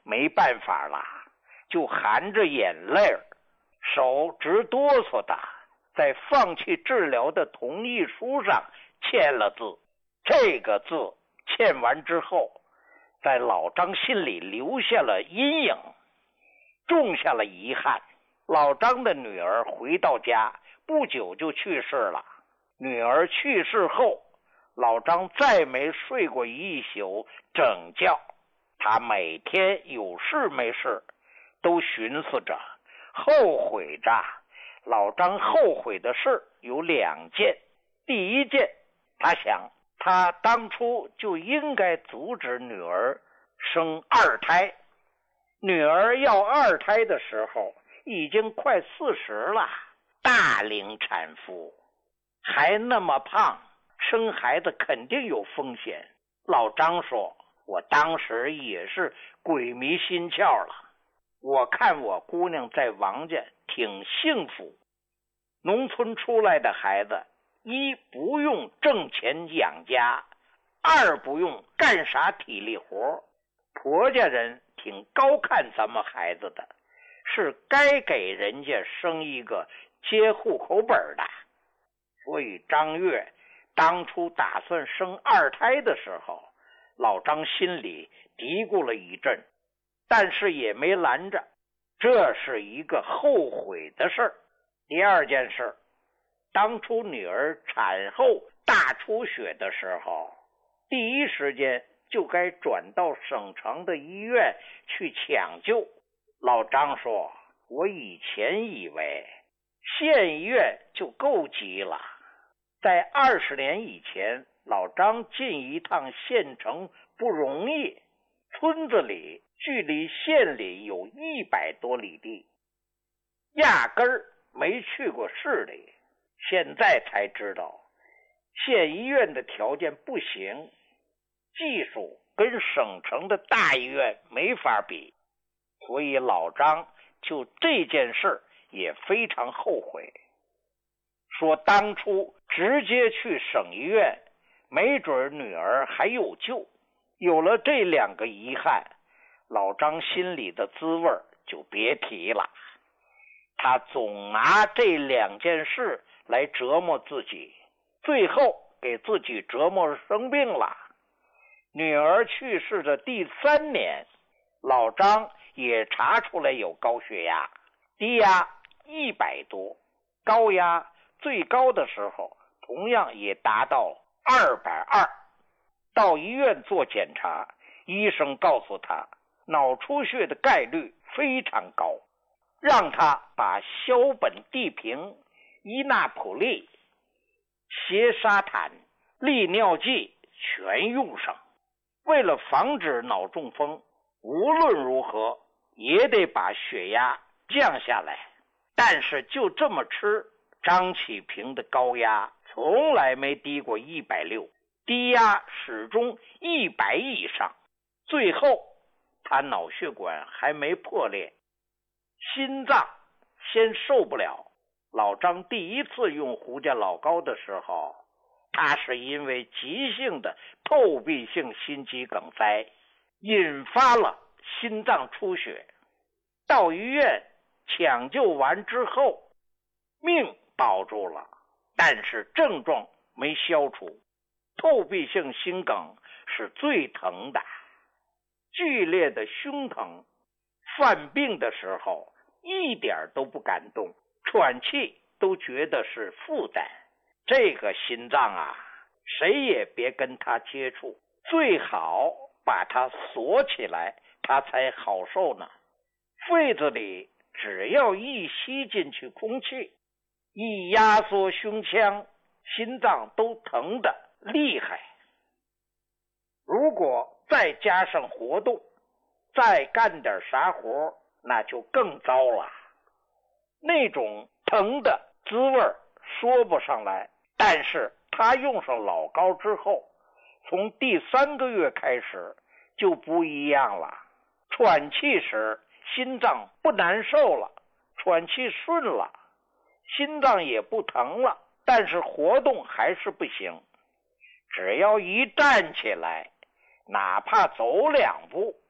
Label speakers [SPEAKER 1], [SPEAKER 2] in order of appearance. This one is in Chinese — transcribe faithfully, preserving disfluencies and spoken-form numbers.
[SPEAKER 1] 没办法了，就含着眼泪手直哆嗦的在放弃治疗的同意书上签了字。这个字签完之后，在老张心里留下了阴影，种下了遗憾。老张的女儿回到家不久就去世了。女儿去世后，老张再没睡过一宿整觉。他每天有事没事都寻思着，后悔着。老张后悔的事有两件。第一件，他想他当初就应该阻止女儿生二胎。女儿要二胎的时候已经快四十了，大龄产妇，还那么胖，生孩子肯定有风险。老张说，我当时也是鬼迷心窍了。我看我姑娘在王家挺幸福，农村出来的孩子，一不用挣钱养家，二不用干啥体力活，婆家人挺高看咱们孩子的，是该给人家生一个接户口本的。所以张月当初打算生二胎的时候，老张心里嘀咕了一阵，但是也没拦着，这是一个后悔的事儿。第二件事，当初女儿产后大出血的时候，第一时间就该转到省城的医院去抢救。老张说，我以前以为县医院就够急了。在二十年以前，老张进一趟县城不容易，村子里距离县里有一百多里地，压根儿没去过市里。现在才知道县医院的条件不行，技术跟省城的大医院没法比，所以老张就这件事也非常后悔，说当初直接去省医院，没准女儿还有救。有了这两个遗憾，老张心里的滋味就别提了。他总拿这两件事来折磨自己，最后给自己折磨生病了。女儿去世的第三年，老张也查出来有高血压，低压一百多，高压最高的时候同样也达到二百二。到医院做检查，医生告诉他脑出血的概率非常高，让他把硝苯地平、伊那普利、缬沙坦、利尿剂全用上。为了防止脑中风，无论如何也得把血压降下来。但是就这么吃，张启平的高压从来没低过一百六，低压始终一百以上。最后他脑血管还没破裂，心脏先受不了。老张第一次用胡家老膏的时候，他是因为急性的透壁性心肌梗塞引发了心脏出血。到医院抢救完之后，命保住了，但是症状没消除。透壁性心梗是最疼的，剧烈的胸疼，犯病的时候一点都不敢动，喘气都觉得是负担。这个心脏啊，谁也别跟他接触，最好把它锁起来，它才好受呢。肺子里只要一吸进去空气，一压缩胸腔，心脏都疼得厉害。如果再加上活动，再干点啥活，那就更糟了。那种疼的滋味说不上来，但是他用上老膏之后，从第三个月开始就不一样了。喘气时心脏不难受了，喘气顺了，心脏也不疼了，但是活动还是不行。只要一站起来，哪怕走两步，